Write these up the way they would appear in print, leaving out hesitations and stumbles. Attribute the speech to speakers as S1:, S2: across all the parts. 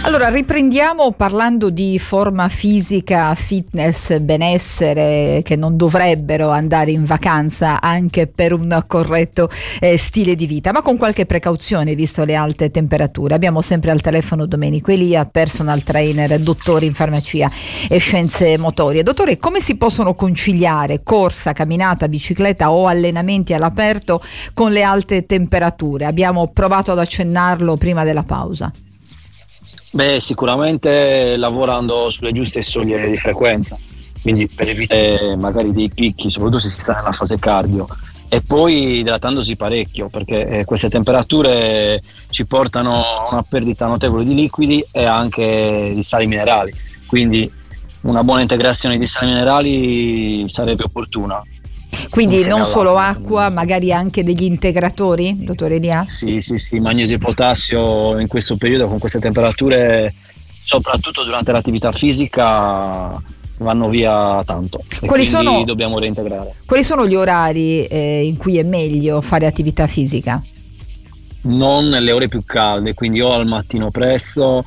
S1: Allora, riprendiamo parlando di forma fisica, fitness, benessere, che non dovrebbero andare in vacanza anche per un corretto stile di vita, ma con qualche precauzione visto le alte temperature. Abbiamo sempre al telefono Domenico Elia, personal trainer, dottore in farmacia e scienze motorie. Dottore, come si possono conciliare corsa, camminata, bicicletta o allenamenti all'aperto con le alte temperature? Abbiamo provato ad accennarlo prima della pausa.
S2: Beh, sicuramente lavorando sulle giuste soglie di frequenza, quindi per evitare magari dei picchi, soprattutto se si sta nella fase cardio, e poi idratandosi parecchio, perché queste temperature ci portano a una perdita notevole di liquidi e anche di sali minerali, quindi una buona integrazione di sali minerali sarebbe opportuna.
S1: Quindi non solo acqua, magari anche degli integratori, dottore Elia?
S2: Sì, magnesio e potassio in questo periodo con queste temperature, soprattutto durante l'attività fisica, vanno via tanto e quindi dobbiamo reintegrare.
S1: Quali sono gli orari in cui è meglio fare attività fisica?
S2: Non nelle ore più calde, quindi o al mattino presto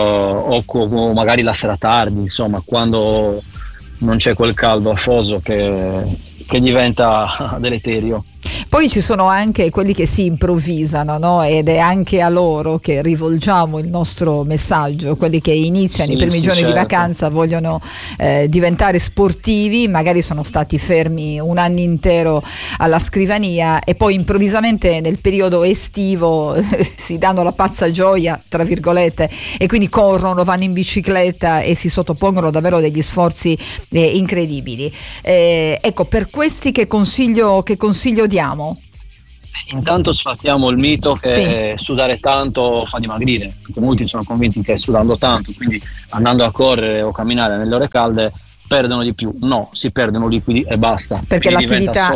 S2: o magari la sera tardi, insomma, quando non c'è quel caldo afoso che diventa deleterio.
S1: Poi ci sono anche quelli che si improvvisano, no? Ed è anche a loro che rivolgiamo il nostro messaggio, quelli che iniziano i primi giorni di vacanza, vogliono diventare sportivi, magari sono stati fermi un anno intero alla scrivania e poi improvvisamente nel periodo estivo si danno la pazza gioia, tra virgolette, e quindi corrono, vanno in bicicletta e si sottopongono davvero degli sforzi incredibili. Ecco, per questi che consiglio diamo?
S2: Intanto sfattiamo il mito che sudare tanto fa dimagrire, perché molti sono convinti che sudando tanto, quindi andando a correre o camminare nelle ore calde, perdono di più. No, si perdono liquidi e basta.
S1: Perché l'attività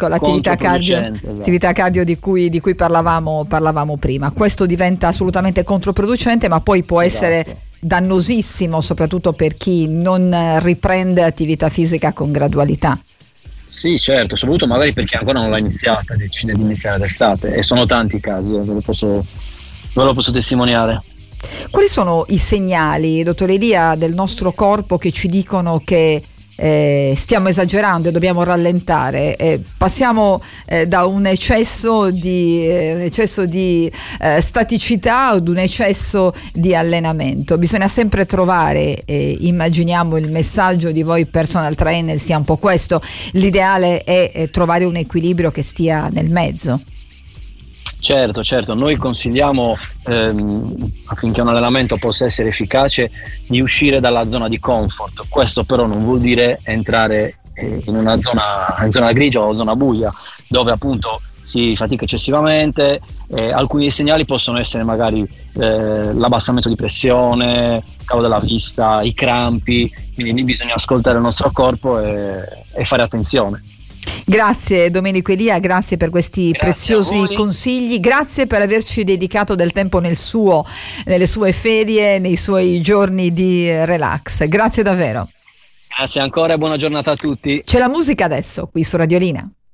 S1: cardio di cui parlavamo prima, questo diventa assolutamente controproducente, ma poi può essere dannosissimo, soprattutto per chi non riprende attività fisica con gradualità.
S2: Sì, certo, soprattutto magari perché ancora non l'ha iniziata, decide di iniziare d'estate, e sono tanti i casi, ve lo posso testimoniare.
S1: Quali sono i segnali, dottore Elia, del nostro corpo che ci dicono che stiamo esagerando e dobbiamo rallentare? Passiamo da un eccesso di staticità ad un eccesso di allenamento. Bisogna sempre trovare, immaginiamo il messaggio di voi personal trainer sia un po' questo, l'ideale è trovare un equilibrio che stia nel mezzo.
S2: Certo, noi consigliamo affinché un allenamento possa essere efficace di uscire dalla zona di comfort. Questo però non vuol dire entrare in una zona grigia o zona buia, dove appunto si fatica eccessivamente. Alcuni segnali possono essere magari l'abbassamento di pressione, calo della vista, i crampi, quindi lì bisogna ascoltare il nostro corpo e fare attenzione.
S1: Grazie Domenico Elia, grazie per questi preziosi consigli, grazie per averci dedicato del tempo nelle sue ferie, nei suoi giorni di relax. Grazie davvero.
S2: Grazie ancora e buona giornata a tutti.
S1: C'è la musica adesso qui su Radiolina.